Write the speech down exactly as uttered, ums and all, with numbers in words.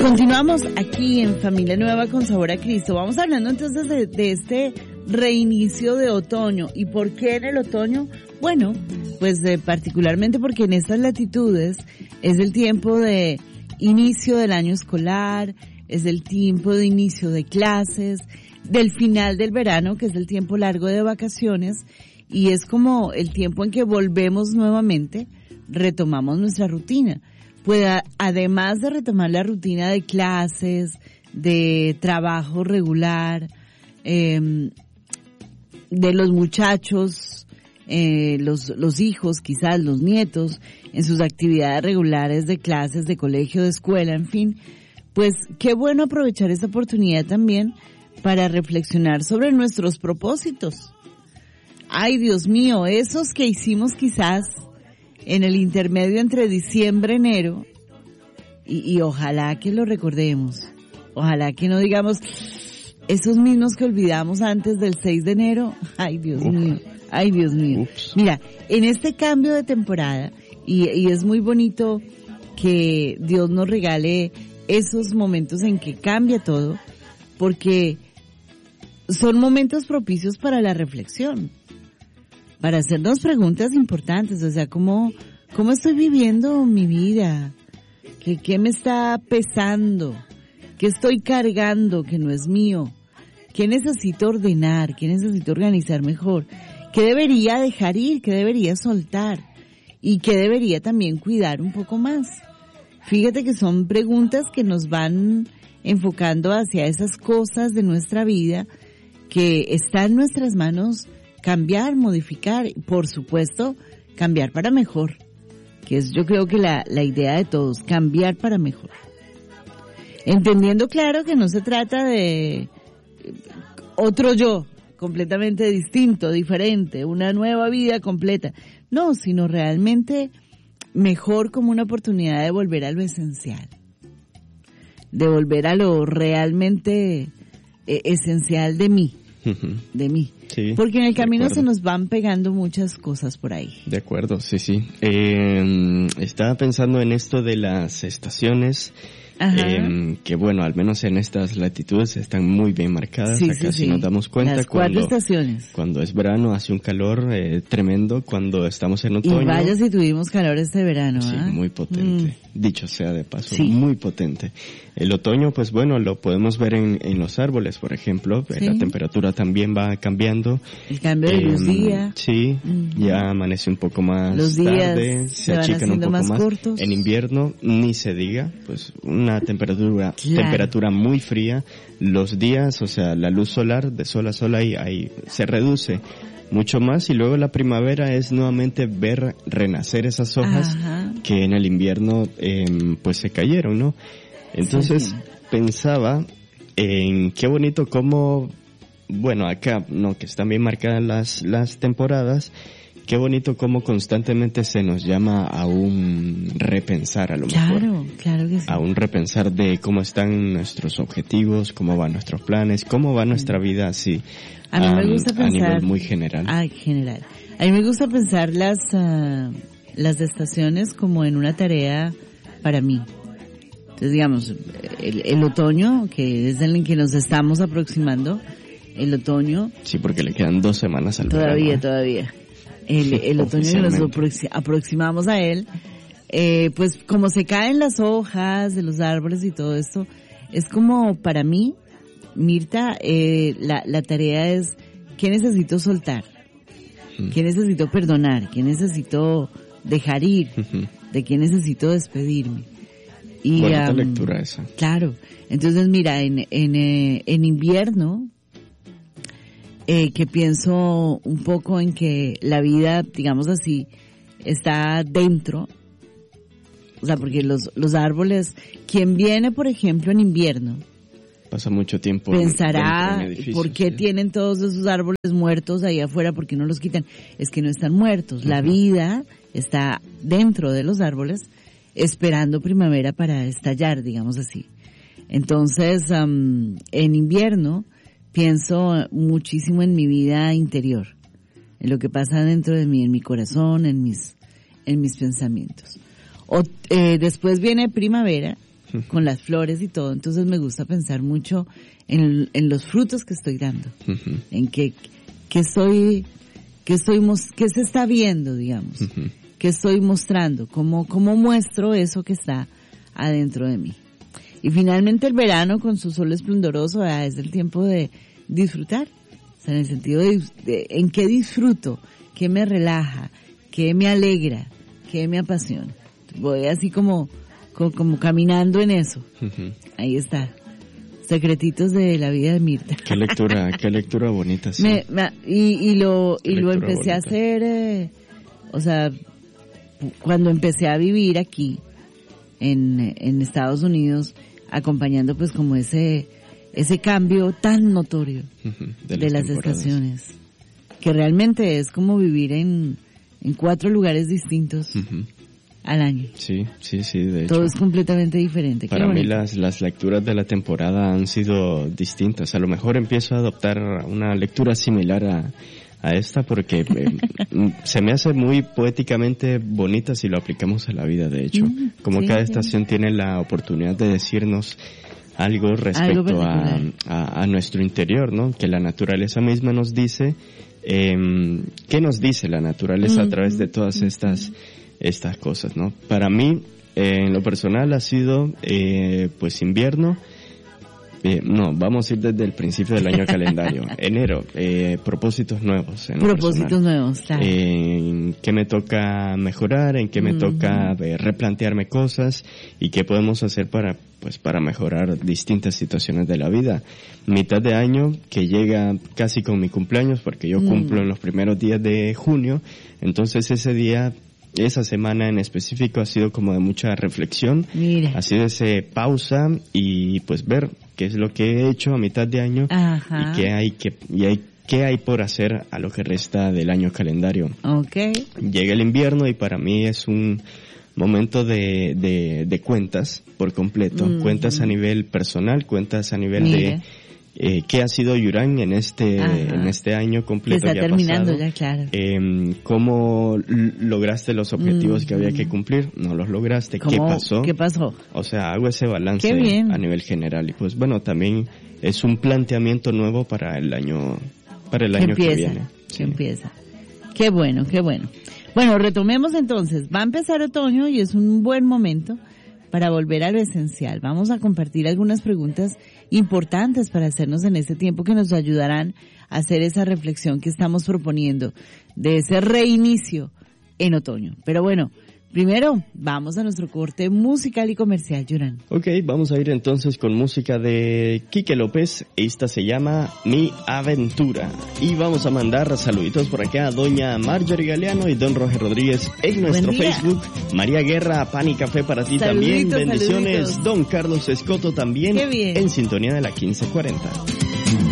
Continuamos aquí en Familia Nueva con Sabor a Cristo. Vamos hablando entonces de, de este reinicio de otoño. ¿Y por qué en el otoño? Bueno, pues eh, particularmente porque en estas latitudes es el tiempo de inicio del año escolar, es el tiempo de inicio de clases, del final del verano, que es el tiempo largo de vacaciones, y es como el tiempo en que volvemos nuevamente, retomamos nuestra rutina. Pues a, además de retomar la rutina de clases, de trabajo regular, eh, de los muchachos, eh, los, los hijos, quizás los nietos, en sus actividades regulares de clases, de colegio, de escuela, en fin, pues qué bueno aprovechar esta oportunidad también para reflexionar sobre nuestros propósitos. Ay, Dios mío, esos que hicimos quizás en el intermedio entre diciembre y enero, y, y ojalá que lo recordemos, ojalá que no digamos esos mismos que olvidamos antes del seis de enero, ay Dios Uf. mío, ay Dios mío. Ups. Mira, en este cambio de temporada, y, y es muy bonito que Dios nos regale esos momentos en que cambia todo, porque son momentos propicios para la reflexión, para hacernos preguntas importantes, o sea, ¿cómo, cómo estoy viviendo mi vida? ¿Qué, qué me está pesando? ¿Qué estoy cargando que no es mío? ¿Qué necesito ordenar? ¿Qué necesito organizar mejor? ¿Qué debería dejar ir? ¿Qué debería soltar? ¿Y qué debería también cuidar un poco más? Fíjate que son preguntas que nos van enfocando hacia esas cosas de nuestra vida que está en nuestras manos cambiar, modificar, por supuesto, cambiar para mejor, que es yo creo que la, la idea de todos, cambiar para mejor. Entendiendo claro que no se trata de otro yo, completamente distinto, diferente, una nueva vida completa, no, sino realmente mejor como una oportunidad de volver a lo esencial, de volver a lo realmente eh, esencial de mí, de mí. Sí, porque en el camino se nos van pegando muchas cosas por ahí. De acuerdo, sí, sí. Eh, estaba pensando en esto de las estaciones, eh, que bueno, al menos en estas latitudes están muy bien marcadas. Sí, Acá sí, si sí. nos damos cuenta, las cuatro cuando, estaciones. Cuando es verano hace un calor eh, tremendo, cuando estamos en otoño. Y vaya si tuvimos calor este verano, Sí, ¿eh? muy potente. Mm. Dicho sea de paso, sí. muy potente. El otoño, pues bueno, lo podemos ver en, en los árboles, por ejemplo. Sí. La temperatura también va cambiando. El cambio de eh, los días. Sí, uh-huh. ya amanece un poco más los días tarde, se, se achican un poco más, más. Cortos. En invierno, ni se diga, pues una temperatura claro. temperatura muy fría. Los días, o sea, la luz solar, de sol a sol, ahí, ahí se reduce mucho más, y luego la primavera es nuevamente ver renacer esas hojas Ajá. que en el invierno eh, pues se cayeron, ¿no? Entonces sí. pensaba en qué bonito cómo, bueno, acá, no, que están bien marcadas las, las temporadas, qué bonito cómo constantemente se nos llama a un repensar, a lo claro, mejor. Claro que sí. A un repensar de cómo están nuestros objetivos, cómo van nuestros planes, cómo va nuestra vida así. A mí me gusta a, pensar... A nivel muy general. Ah, general. A mí me gusta pensar las, uh, las estaciones como en una tarea para mí. Entonces, digamos, el, el otoño, que es el en que nos estamos aproximando, el otoño... Sí, porque le quedan dos semanas al Todavía, verano. todavía. El, el otoño que nos aproxi- aproximamos a él, eh, pues como se caen las hojas de los árboles y todo esto, es como para mí, Mirta, eh, la, la tarea es ¿qué necesito soltar? Mm. ¿Qué necesito perdonar? ¿Qué necesito dejar ir? Uh-huh. ¿De qué necesito despedirme? Y, Bonita um, lectura esa. Claro. Entonces, mira, en, en, eh, en invierno, eh, que pienso un poco en que la vida, digamos así, está dentro. O sea, porque los, los árboles, quien viene, por ejemplo, en invierno, pasa mucho tiempo pensará en por qué ¿sí? tienen todos esos árboles muertos ahí afuera, por qué no los quitan. Es que no están muertos, uh-huh. La vida está dentro de los árboles esperando primavera para estallar, digamos así. Entonces, um, en invierno pienso muchísimo en mi vida interior, en lo que pasa dentro de mí, en mi corazón, en mis en mis pensamientos. O, eh, después viene primavera con las flores y todo. Entonces me gusta pensar mucho en, en los frutos que estoy dando, uh-huh. en qué que estoy, que estoy, que se está viendo, digamos, uh-huh. que estoy mostrando, cómo, cómo muestro eso que está adentro de mí. Y finalmente el verano con su sol esplendoroso, ¿verdad? Es el tiempo de disfrutar, o sea, en el sentido de, de en qué disfruto, qué me relaja, qué me alegra, qué me apasiona. Voy así como, como, como caminando en eso. Uh-huh. Ahí está. Secretitos de la vida de Mirta. Qué lectura, qué lectura bonita, sí. Me, me, y, y lo, y lo empecé bonita. a hacer, eh, o sea, cuando empecé a vivir aquí, en, en Estados Unidos, acompañando pues como ese, ese cambio tan notorio uh-huh, de, de las, las estaciones. Que realmente es como vivir en, en cuatro lugares distintos. Uh-huh. Al año. Sí, sí, sí, de hecho. Todo es completamente diferente. Para mí las, las lecturas de la temporada han sido distintas. A lo mejor empiezo a adoptar una lectura similar a, a esta porque eh, se me hace muy poéticamente bonita si lo aplicamos a la vida, de hecho. Mm, Como sí, cada sí. estación tiene la oportunidad de decirnos algo respecto algo a, a, a nuestro interior, ¿no? Que la naturaleza misma nos dice, eh, ¿qué nos dice la naturaleza mm, a través de todas mm, estas... Mm. estas cosas, ¿no? Para mí, eh, en lo personal ha sido, eh, pues invierno, eh, no, vamos a ir desde el principio del año calendario, enero, eh, propósitos nuevos. En propósitos nuevos, claro. Eh, en qué me toca mejorar, en qué me uh-huh. toca eh, replantearme cosas y qué podemos hacer para, pues, para mejorar distintas situaciones de la vida. Mitad de año que llega casi con mi cumpleaños, porque yo uh-huh. cumplo en los primeros días de junio, entonces ese día esa semana en específico ha sido como de mucha reflexión, Mira. ha sido ese pausa y pues ver qué es lo que he hecho a mitad de año Ajá. y qué hay que y hay qué hay por hacer a lo que resta del año calendario. Okay. Llega el invierno y para mí es un momento de de, de cuentas por completo, mm. cuentas a nivel personal, cuentas a nivel Mira. de Eh, ¿qué ha sido Yurán en este Ajá. en este año completo que ya terminando pasado? Ya, claro. Eh, ¿Cómo l- lograste los objetivos mm. que había que cumplir? ¿No los lograste? ¿Qué pasó? ¿Qué pasó? O sea, hago ese balance a nivel general. Y pues bueno, también es un planteamiento nuevo para el año para el año empieza, que viene. Que sí. empieza. Qué bueno, qué bueno. Bueno, retomemos entonces. Va a empezar otoño y es un buen momento para volver a lo esencial. Vamos a compartir algunas preguntas importantes para hacernos en este tiempo que nos ayudarán a hacer esa reflexión que estamos proponiendo de ese reinicio en otoño. Pero bueno, primero vamos a nuestro corte musical y comercial, Yurán. Ok, vamos a ir entonces con música de Quique López. Esta se llama Mi Aventura. Y vamos a mandar saluditos por acá a doña Marjorie Galeano y don Roger Rodríguez en nuestro Facebook. María Guerra, pan y café para ti saluditos, también. Bendiciones. Saluditos. Don Carlos Escoto también en sintonía de la quince cuarenta.